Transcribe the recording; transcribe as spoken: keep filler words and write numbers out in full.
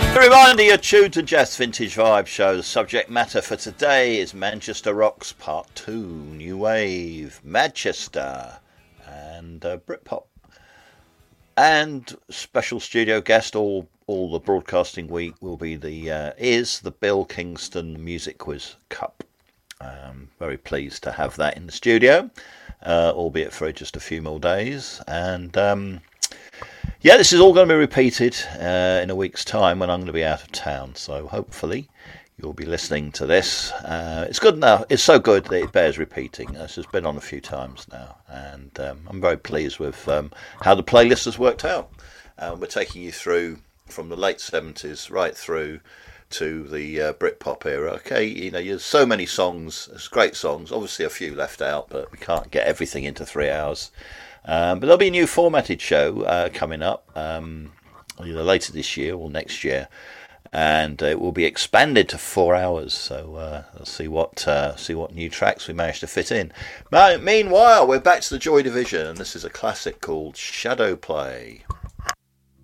A reminder, you're tuned to Jazz Vintage Vibe Show. The subject matter for today is Manchester Rocks Part two, New Wave, Manchester, and uh, Britpop. And special studio guest all all the broadcasting week will be the uh, is the Bill Kingston Music Quiz Cup. Um, very pleased to have that in the studio, uh, albeit for just a few more days. And um, yeah, this is all going to be repeated uh, in a week's time when I'm going to be out of town. So hopefully you'll be listening to this. Uh, it's good enough. It's so good that it bears repeating. This has been on a few times now, and um, I'm very pleased with um, how the playlist has worked out. Uh, we're taking you through from the late seventies right through to the uh, Britpop era. Okay, you know, there's so many songs. There's great songs. Obviously, a few left out, but we can't get everything into three hours. Um, but there'll be a new formatted show uh, coming up, um, either later this year or next year, and uh, it will be expanded to four hours. So uh, let's see what uh, see what new tracks we manage to fit in. Meanwhile, we're back to the Joy Division, and this is a classic called Shadow Play.